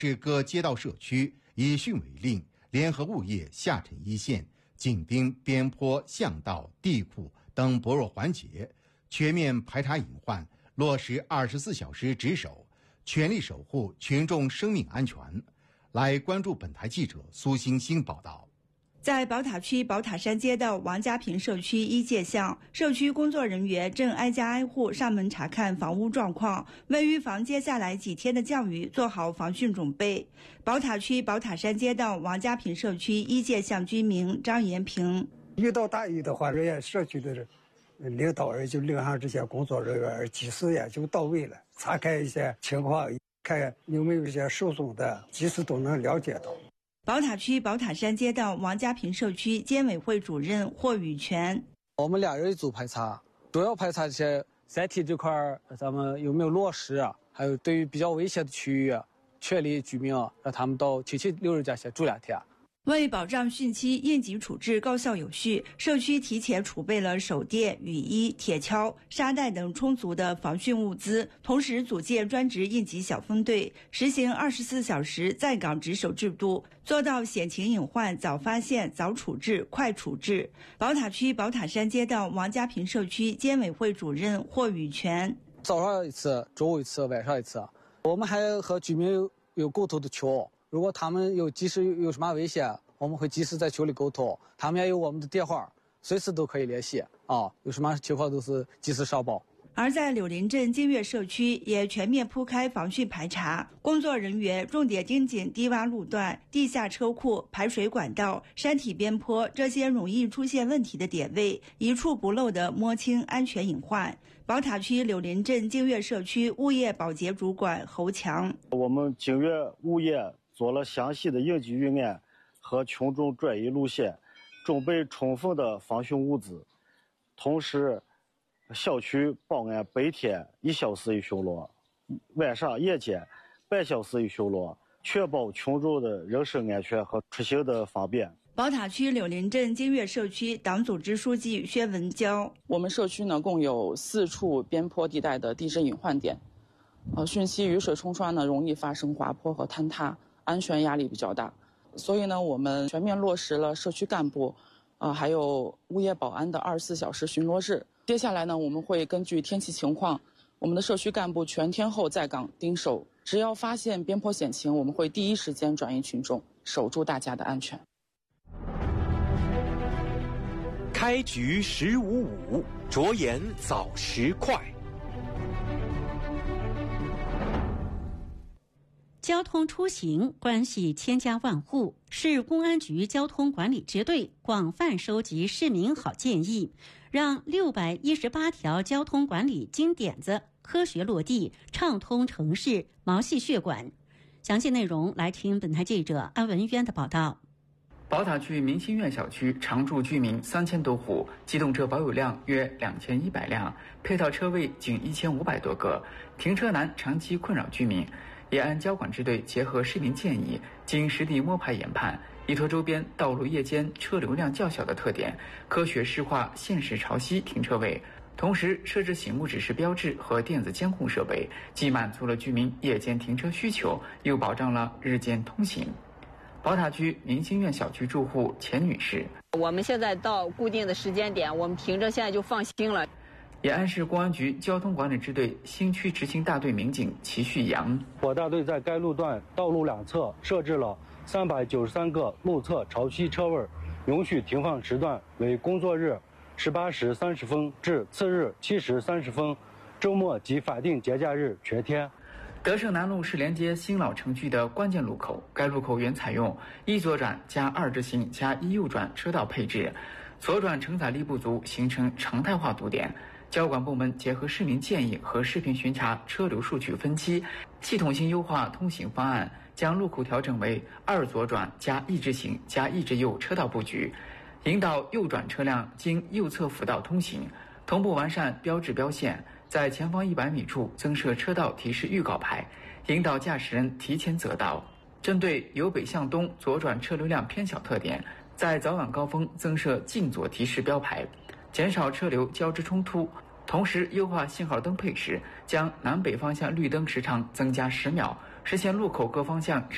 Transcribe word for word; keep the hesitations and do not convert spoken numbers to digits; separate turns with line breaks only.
市各街道社区以训为令，联合物业下沉一线，紧盯边坡、巷道、地库等薄弱环节，全面排查隐患，落实二十四小时值守，全力守护群众生命安全。来关注本台记者苏星星报道。
在宝塔区宝塔山街道王家坪社区一界巷，社区工作人员正挨家挨户上门查看房屋状况，为预防接下来几天的降雨做好防汛准备。宝塔区宝塔山街道王家坪社区一界巷居民张延平：
遇到大雨的话，人家社区的领导人就领上这些工作人员，及时也就到位了，查看一些情况，看有没有一些受损的，及时都能了解到。
宝塔区宝塔山街道王家坪社区监委会主任霍宇全：
我们两人一组排查，主要排查这些载体这块咱们有没有落实啊，还有对于比较危险的区域劝离居民啊，让他们到亲戚六日家先住两天。
为保障汛期应急处置高效有序，社区提前储备了手电、雨衣、铁锹、沙袋等充足的防汛物资，同时组建专职应急小分队，实行二十四小时在岗值守制度，做到险情隐患早发现、早处置、快处置。宝塔区宝塔山街道王家坪社区监委会主任霍宇全：
早上一次，中午一次，晚上一次。我们还和居民有有沟通的群，如果他们有及时有什么危险，我们会及时在群里沟通，他们也有我们的电话，随时都可以联系啊，有什么情况都是及时上报。
而在柳林镇金岳社区也全面铺开防汛排查，工作人员重点盯紧低洼路段、地下车库、排水管道、山体边坡这些容易出现问题的点位，一处不漏地摸清安全隐患。宝塔区柳林镇金岳社区物业保洁主管侯强：
我们金岳物业做了详细的应急预案和群众转移路线，准备充分的防汛物资，同时小区保安白天一小时一巡逻，晚上夜间半小时一巡逻，确保群众的人身安全和出行的方便。
宝塔区柳林镇金岳社区党组织书记薛文娇：
我们社区呢共有四处边坡地带的地质隐患点，呃，汛期雨水冲刷呢容易发生滑坡和坍塌，安全压力比较大，所以呢我们全面落实了社区干部，呃，还有物业保安的二十四小时巡逻日。接下来呢我们会根据天气情况，我们的社区干部全天候在岗盯守，只要发现边坡险情，我们会第一时间转移群众，守住大家的安全。
开局十五五，着眼早时快。
交通出行关系千家万户，市公安局交通管理支队广泛收集市民好建议，让六百一十八条交通管理金点子科学落地，畅通城市毛细血管。详细内容来听本台记者安文渊的报道。
宝塔区明星苑小区常住居民三千多户，机动车保有量约两千一百辆，配套车位仅一千五百多个，停车难长期困扰居民。延安交管支队结合市民建议，经实地摸排研判，依托周边道路夜间车流量较小的特点，科学施划限时潮汐停车位，同时设置醒目指示标志和电子监控设备，既满足了居民夜间停车需求，又保障了日间通行。宝塔区明星苑小区住户钱女士：
我们现在到固定的时间点，我们停着现在就放心了。
延安市公安局交通管理支队新区执行大队民警齐旭阳：
我大队在该路段道路两侧设置了三百九十三个路侧潮汐车位，允许停放时段为工作日十八时三十分至次日七时三十分，周末及法定节假日全天。
德胜南路是连接新老城区的关键路口，该路口原采用一左转加二直行加一右转车道配置，左转承载力不足，形成常态化堵点。交管部门结合市民建议和视频巡查车流数据分期，系统性优化通行方案，将路口调整为二左转加一直行加一直右车道布局，引导右转车辆经右侧辅道通行，同步完善标志标线，在前方一百米处增设车道提示预告牌，引导驾驶人提前择道。针对由北向东左转车流量偏小特点，在早晚高峰增设近左提示标牌，减少车流交织冲突，同时优化信号灯配时，将南北方向绿灯时长增加十秒，实现路口各方向